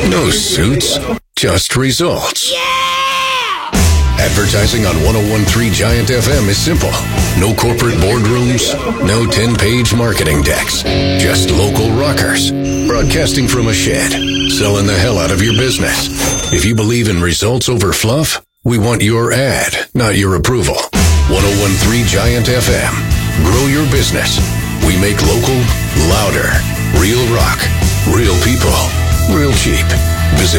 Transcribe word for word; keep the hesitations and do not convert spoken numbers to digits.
No suits, just results. Yeah! Advertising on one oh one point three Giant F M is simple. No corporate boardrooms, no ten-page marketing decks. Just local rockers. Broadcasting from a shed. Selling the hell out of your business. If you believe in results over fluff, we want your ad, not your approval. one oh one point three Giant F M. Grow your business. We make local louder. Real rock. Real people. Real cheap. Visit